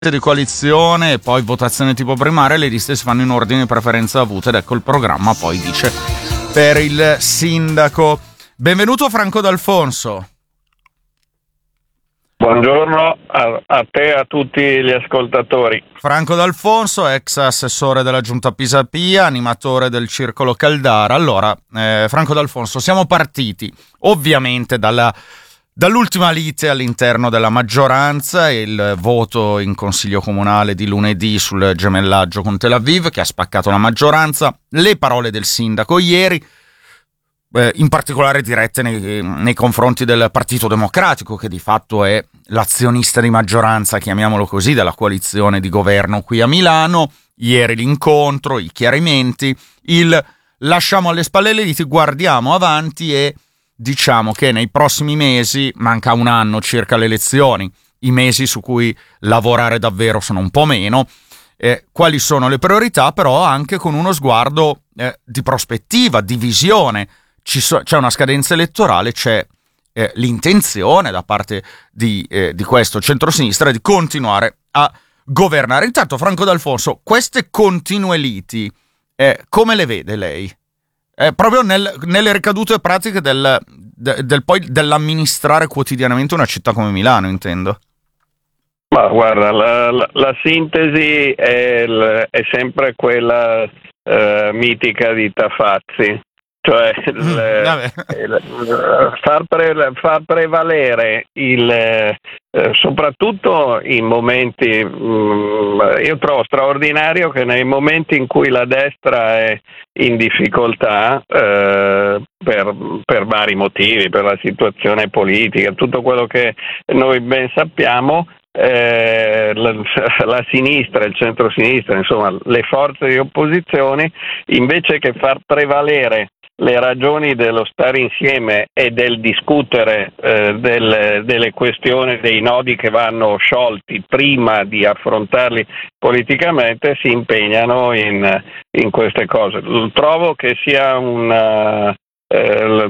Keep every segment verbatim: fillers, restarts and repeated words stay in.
di coalizione e poi votazione tipo primaria, le liste si fanno in ordine di preferenza avute ed ecco il programma poi dice per il sindaco. Benvenuto Franco D'Alfonso. Buongiorno a, a te e a tutti gli ascoltatori. Franco D'Alfonso, ex assessore della Giunta Pisapia, animatore del Circolo Caldara. Allora, eh, Franco D'Alfonso, siamo partiti ovviamente dalla Dall'ultima lite all'interno della maggioranza e il voto in Consiglio Comunale di lunedì sul gemellaggio con Tel Aviv che ha spaccato la maggioranza, le parole del sindaco ieri, eh, in particolare dirette nei, nei confronti del Partito Democratico, che di fatto è l'azionista di maggioranza, chiamiamolo così, della coalizione di governo qui a Milano. Ieri l'incontro, i chiarimenti, il lasciamo alle spalle le liti, guardiamo avanti e diciamo che nei prossimi mesi, manca un anno circa le elezioni, i mesi su cui lavorare davvero sono un po' meno, eh, quali sono le priorità, però anche con uno sguardo eh, di prospettiva, di visione. Ci so- c'è una scadenza elettorale, c'è eh, l'intenzione da parte di, eh, di questo centrosinistra di continuare a governare. Intanto Franco D'Alfonso, queste continue liti, eh, come le vede lei? Eh, proprio nel, nelle ricadute pratiche del, de, del poi dell'amministrare quotidianamente una città come Milano, intendo. Ma guarda, la, la, la sintesi è, il, è sempre quella eh, mitica di Tafazzi, cioè il, mm, il, far, pre, far prevalere il eh, soprattutto in momenti mh, io trovo straordinario che nei momenti in cui la destra è in difficoltà eh, per, per vari motivi, per la situazione politica, tutto quello che noi ben sappiamo, eh, la, la sinistra, il centro-sinistra, insomma le forze di opposizione, invece che far prevalere le ragioni dello stare insieme e del discutere eh, del, delle questioni, dei nodi che vanno sciolti prima di affrontarli politicamente, si impegnano in, in queste cose. Trovo che sia una, eh,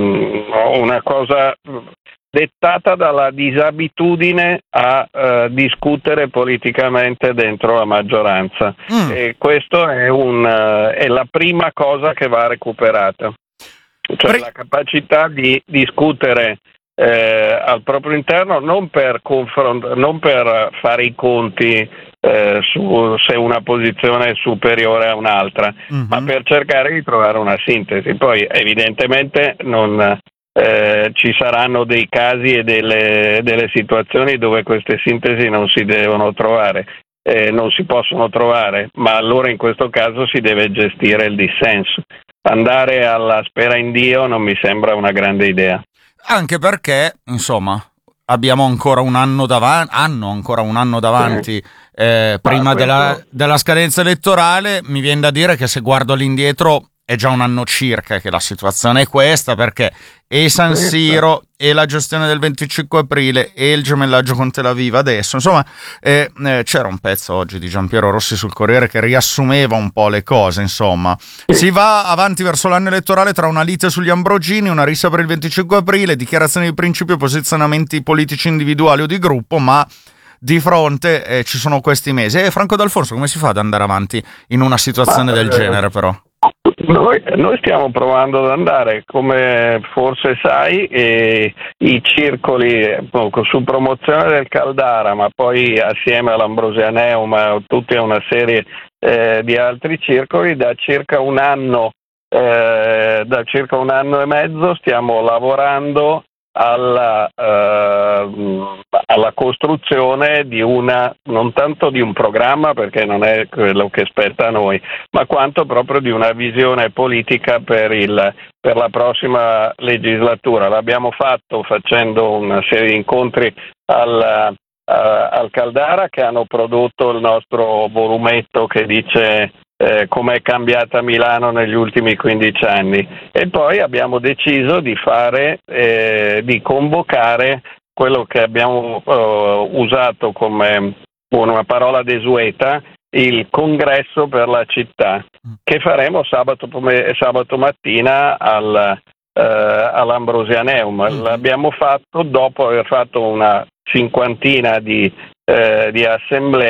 una cosa dettata dalla disabitudine a uh, discutere politicamente dentro la maggioranza mm. e questo è, un, uh, è la prima cosa che va recuperata, cioè Pre- la capacità di discutere eh, al proprio interno, non per confront- non per fare i conti eh, su se una posizione è superiore a un'altra, mm-hmm. ma per cercare di trovare una sintesi. Poi evidentemente non Eh, ci saranno dei casi e delle, delle situazioni dove queste sintesi non si devono trovare, eh, non si possono trovare, ma allora in questo caso si deve gestire il dissenso. Andare alla spera in Dio non mi sembra una grande idea. Anche perché, insomma, abbiamo ancora un anno davanti, hanno ancora un anno davanti, eh, prima questo... della, della scadenza elettorale. Mi viene da dire che se guardo all'indietro è già un anno circa che la situazione è questa, perché e San Siro e la gestione del venticinque aprile e il gemellaggio con Tel Aviv adesso, insomma eh, eh, c'era un pezzo oggi di Giampiero Rossi sul Corriere che riassumeva un po' le cose, insomma si va avanti verso l'anno elettorale tra una lite sugli Ambrogini, una rissa per il venticinque aprile, dichiarazioni di principio, posizionamenti politici individuali o di gruppo, ma di fronte eh, ci sono questi mesi. E Franco D'Alfonso, come si fa ad andare avanti in una situazione ma, del eh, genere però? Noi, noi stiamo provando ad andare, come forse sai, eh, i circoli poco, su promozione del Caldara, ma poi assieme all'Ambrosianeum, a tutti a una serie eh, di altri circoli, da circa un anno, eh, da circa un anno e mezzo stiamo lavorando alla, eh, alla costruzione di una, non tanto di un programma, perché non è quello che spetta a noi, ma quanto proprio di una visione politica per il per la prossima legislatura. L'abbiamo fatto facendo una serie di incontri al, uh, al Caldara, che hanno prodotto il nostro volumetto che dice Eh, come è cambiata Milano negli ultimi quindici anni, e poi abbiamo deciso di fare, eh, di convocare quello che abbiamo eh, usato come una parola desueta, il congresso per la città, che faremo sabato, pome- sabato mattina al, eh, all'Ambrosianeum. L'abbiamo fatto dopo aver fatto una cinquantina di eh, di assemblea